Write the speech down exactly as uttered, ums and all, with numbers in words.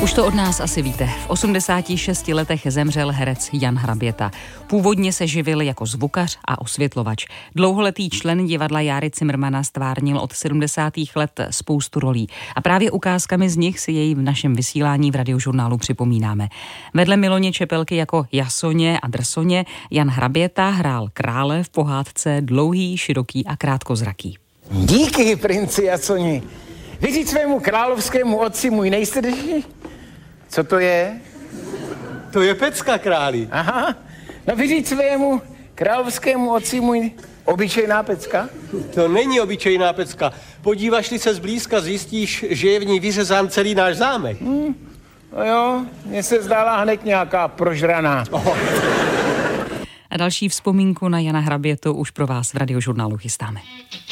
Už to od nás asi víte. V osmdesáti šesti letech zemřel herec Jan Hraběta. Původně se živil jako zvukař a osvětlovač. Dlouholetý člen divadla Járy Cimrmana stvárnil od sedmdesátých let spoustu rolí. A právě ukázkami z nich si jej v našem vysílání v Radiožurnálu připomínáme. Vedle Miloně Čepelky jako Jasoně a Drsoně Jan Hraběta hrál krále v pohádce Dlouhý, široký a krátkozraký. Díky, princi Jasoni. Vyříct svému královskému otci můj nejsrdečnější. Co to je? To je pecka, králi. Aha, no vyříct svému královskému otci můj obyčejná pecka? To není obyčejná pecka. Podíváš-li se zblízka, zjistíš, že je v ní vyřezán celý náš zámek. Hmm, no jo, mně se zdála hned nějaká prožraná. Oh. A další vzpomínku na Jana Hrabětu už pro vás v Radiožurnálu chystáme.